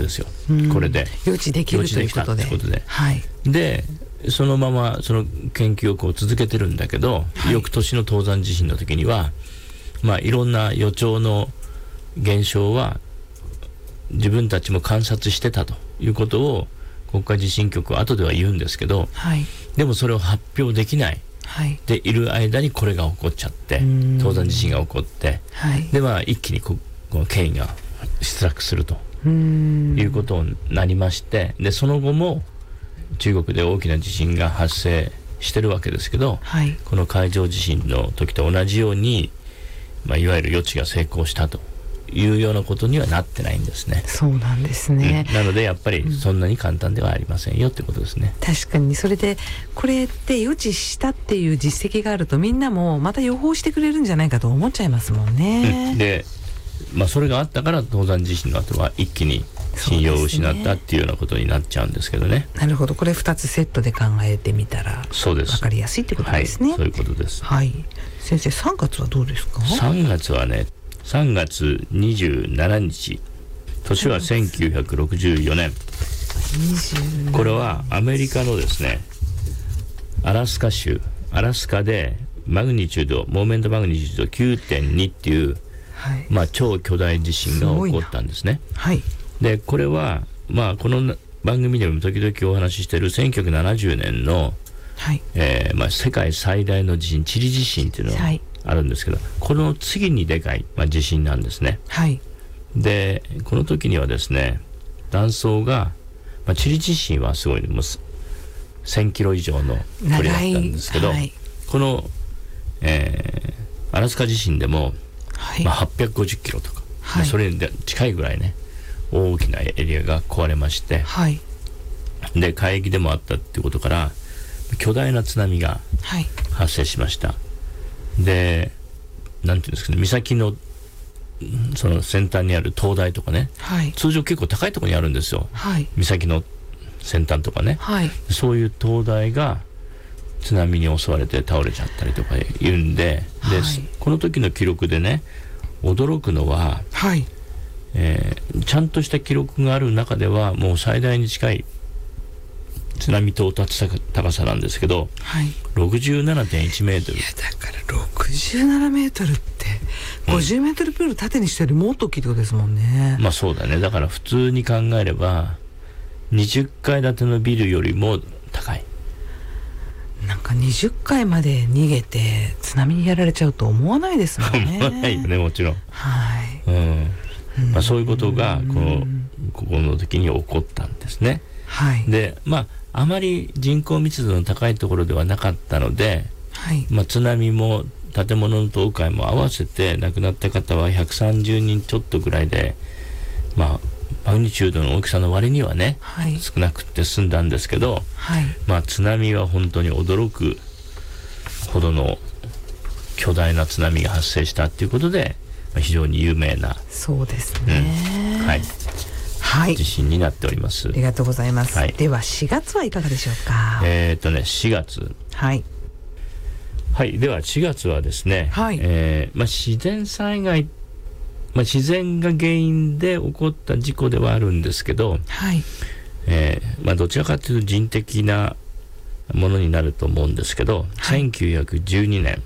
けですよ、これで予知できるということで、はい、 でそのままその研究をこう続けてるんだけど、はい、翌年の東山地震の時には、いろんな予兆の現象は自分たちも観察してたということを国家地震局は後では言うんですけど、はい、でもそれを発表できない、はい、でいる間にこれが起こっちゃって東山地震が起こって、はい、で一気にこの権威が失落するということになりまして、でその後も中国で大きな地震が発生してるわけですけど、はい、この海上地震の時と同じように、いわゆる予知が成功したというようなことにはなってないんですね。 そうなんですね、 なのでやっぱりそんなに簡単ではありませんよってことですね。 確かにそれでこれって予知したっていう実績があるとみんなもまた予報してくれるんじゃないかと思っちゃいますもんね、 で、それがあったから東山地震の後は一気に信用を失ったっていうようなことになっちゃうんですけどね。 なるほど、これ2つセットで考えてみたら分かりやすいってことですね。 はい、そういうことです。 はい、先生3月はどうですか ？3月はね、3月27日、年は1964年。これはアメリカのですね、アラスカ州、アラスカでマグニチュード、モーメントマグニチュード 9.2 っていう、はい、超巨大地震が起こったんですね。はい、でこれはこの番組でも時々お話ししている1970年の、はい、世界最大の地震、チリ地震っていうのがあるんですけど、この次にでかい、地震なんですね。はい、でこの時にはですね、断層が、チリ地震はすごいもう1000キロ以上の距離だったんですけど、はい、この、アラスカ地震でも、はい、850キロとか、はい、それに近いぐらいね、大きなエリアが壊れまして、はい、で海域でもあったっていうことから巨大な津波が発生しました。はい、でなんていうんですかね、岬のその先端にある灯台とかね、はい、通常結構高いところにあるんですよ、はい、岬の先端とかね、はい、そういう灯台が津波に襲われて倒れちゃったりとか言うんで、はい、この時の記録でね、驚くのは、はい、ちゃんとした記録がある中ではもう最大に近い津波到達高さなんですけど、はい、67.1 メートル。いやだから67メートルって50メートルプール縦にしたよりもっと大きいってことですもんね。 そうだね。だから普通に考えれば20階建てのビルよりも高い。 なんか20階まで逃げて津波にやられちゃうと思わないですもんね。 思わないよね、もちろん。はい、そういうことがここの時に起こったんですね。はい、であまり人口密度の高いところではなかったので、はい、津波も建物の倒壊も合わせて亡くなった方は130人ちょっとぐらいで、マグニチュードの大きさの割にはね、はい、少なくって済んだんですけど、はい、津波は本当に驚くほどの巨大な津波が発生したということで、非常に有名な、 そうですね、 はいはい、 地震になっております。 ありがとうございます。はい、では4月はいかがでしょうか。 4月、はいはい、では4月はですね、はい、自然災害、自然が原因で起こった事故ではあるんですけど、はい、どちらかというと人的なものになると思うんですけど、はい、1912年、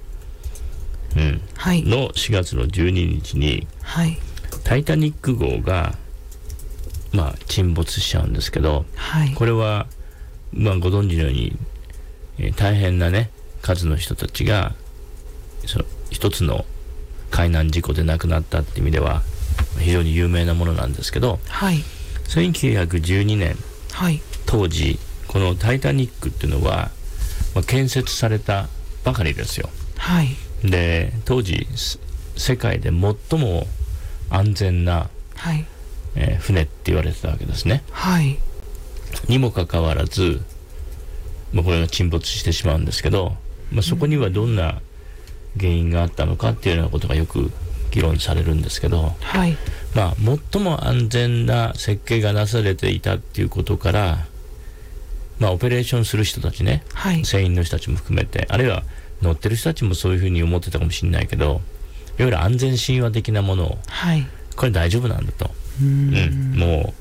はい、の4月の12日に、はい、タイタニック号が沈没しちゃうんですけど、はい、これは、ご存知のように、大変なね数の人たちが一つの海難事故で亡くなったっていう意味では非常に有名なものなんですけど、はい、1912年、はい、当時このタイタニックっていうのは、建設されたばかりですよ。はい、で当時世界で最も安全な、はい、船って言われてたわけですね。はい、にもかかわらず、これが沈没してしまうんですけど、そこにはどんな原因があったのかっていうようなことがよく議論されるんですけど、はい、最も安全な設計がなされていたっていうことから、オペレーションする人たちね、はい、船員の人たちも含めて、あるいは乗ってる人たちもそういうふうに思ってたかもしれないけど、いわゆる安全神話的なものを、はい、これ大丈夫なんだと、もう